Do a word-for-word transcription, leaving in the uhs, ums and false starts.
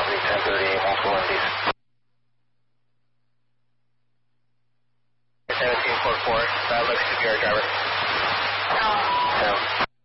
Copy, ten thirty, multiple empties. seventeen forty-four, that looks to be our driver. No. No.